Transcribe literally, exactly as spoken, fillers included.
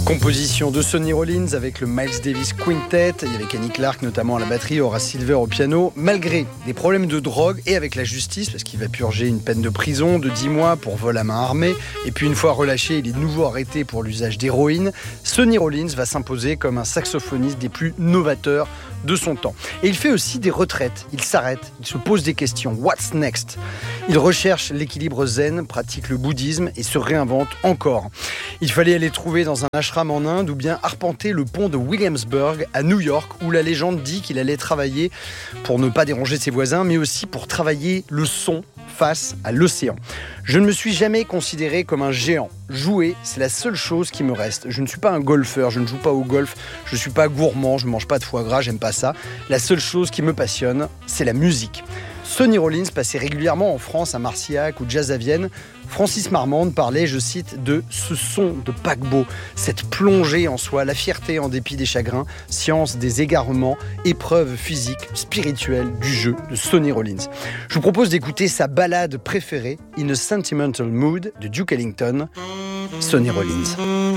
Composition de Sonny Rollins avec le Miles Davis Quintet. Il y avait Kenny Clark notamment à la batterie, Horace Silver au piano. Malgré des problèmes de drogue et avec la justice, parce qu'il va purger une peine de prison de dix mois pour vol à main armée, et puis une fois relâché, il est de nouveau arrêté pour l'usage d'héroïne, Sonny Rollins va s'imposer comme un saxophoniste des plus novateurs de son temps. Et il fait aussi des retraites. Il s'arrête, il se pose des questions. What's next? Il recherche l'équilibre zen, pratique le bouddhisme et se réinvente encore. Il fallait aller trouver dans un ashram en Inde ou bien arpenter le pont de Williamsburg à New York où la légende dit qu'il allait travailler pour ne pas déranger ses voisins mais aussi pour travailler le son face à l'océan. Je ne me suis jamais considéré comme un géant. Jouer, c'est la seule chose qui me reste. Je ne suis pas un golfeur, je ne joue pas au golf, je ne suis pas gourmand, je ne mange pas de foie gras, j'aime pas ça. La seule chose qui me passionne, c'est la musique. Sonny Rollins passait régulièrement en France, à Marcillac ou Jazz à Vienne. Francis Marmande parlait, je cite, de ce son de paquebot, cette plongée en soi, la fierté en dépit des chagrins, science des égarements, épreuve physique, spirituelle du jeu de Sonny Rollins. Je vous propose d'écouter sa ballade préférée, In a Sentimental Mood de Duke Ellington, Sonny Rollins.